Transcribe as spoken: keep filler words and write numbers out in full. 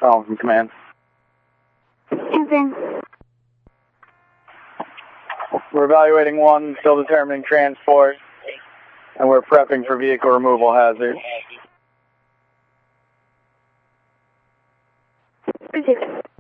Calling from command. Confirm. We're evaluating one, still determining transport, and we're prepping for vehicle removal hazard. Received.